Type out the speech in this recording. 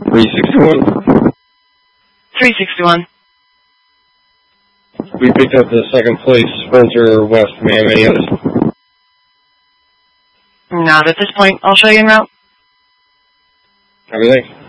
361. 361. We picked up the second place Sprinter West. May I have any others? Not at this point. I'll show you en route. Everything.